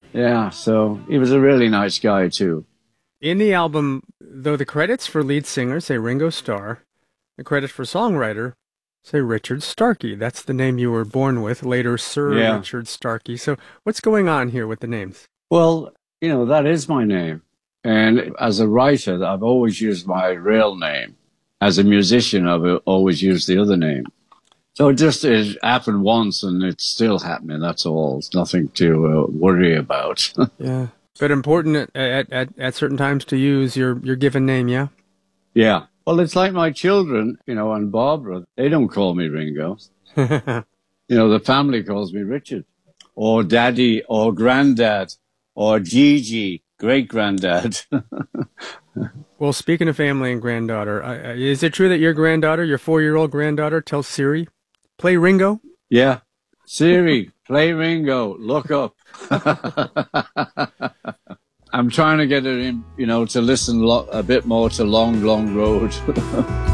Yeah, so he was a really nice guy too. In the album, though the credits for lead singer say Ringo Starr, the credits for songwriter say Richard Starkey. That's the name you were born with, later Sir Yeah. Richard Starkey. So what's going on here with the names? Well, that is my name. And as a writer, I've always used my real name. As a musician, I've always used the other name. So it happened once and it's still happening. That's all. It's nothing to worry about. Yeah. But important at certain times to use your given name, yeah? Yeah. Well, it's like my children, and Barbara. They don't call me Ringo. The family calls me Richard or Daddy or Granddad or Gigi, great granddad. Well, speaking of family and granddaughter, is it true that your granddaughter, your 4-year-old granddaughter, tells Siri, play Ringo? Yeah. Siri, play Ringo. Look up. I'm trying to get her in, to listen a bit more to Long, Long Road.